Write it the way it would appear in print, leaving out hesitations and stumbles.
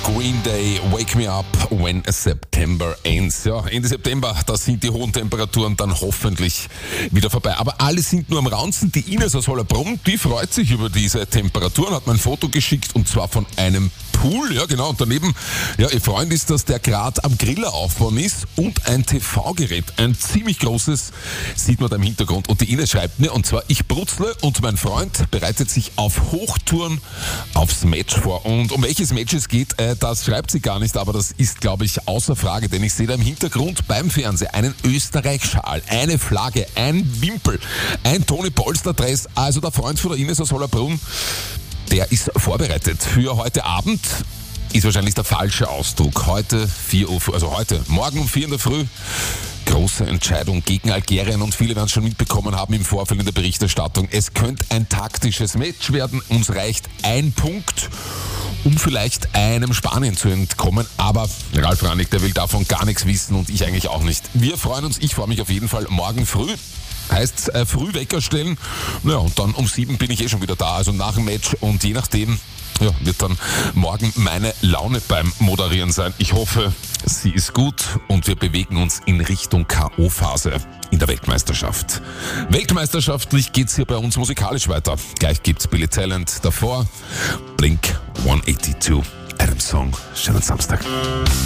Green Day, Wake Me Up When September Ends. Ja, Ende September, da sind die hohen Temperaturen dann hoffentlich wieder vorbei. Aber alle sind nur am Raunzen. Die Ines aus Hollerbrunn, die freut sich über diese Temperaturen, hat mir ein Foto geschickt und zwar von einem Pool, ja genau, und daneben, ja, ihr Freund ist das, der gerade am Griller aufbauen ist und ein TV-Gerät, ein ziemlich großes, sieht man da im Hintergrund. Und die Ines schreibt mir, und zwar, ich brutzle und mein Freund bereitet sich auf Hochtouren aufs Match vor. Und um welches Match es geht, das schreibt sie gar nicht, aber das ist, glaube ich, außer Frage, denn ich sehe da im Hintergrund beim Fernseher einen Österreich-Schal, eine Flagge, ein Wimpel, ein Toni Polster-Dress, also der Freund von der Ines aus Hollerbrunn, der ist vorbereitet für heute Abend. Ist wahrscheinlich der falsche Ausdruck. Heute 4 Uhr, also heute, morgen um 4 in der Früh. Große Entscheidung gegen Algerien und viele werden es schon mitbekommen haben im Vorfeld in der Berichterstattung. Es könnte ein taktisches Match werden. Uns reicht ein Punkt, um vielleicht einem Spanien zu entkommen. Aber Ralf Rangnick, der will davon gar nichts wissen und ich eigentlich auch nicht. Wir freuen uns, ich freue mich auf jeden Fall morgen früh. Heißt, früh Wecker stellen, ja, und dann um 7 bin ich schon wieder da, also nach dem Match und je nachdem, ja, wird dann morgen meine Laune beim Moderieren sein. Ich hoffe, sie ist gut und wir bewegen uns in Richtung K.O.-Phase in der Weltmeisterschaft. Weltmeisterschaftlich geht's hier bei uns musikalisch weiter. Gleich gibt's Billy Talent, davor Blink 182, Adam Song. Schönen Samstag.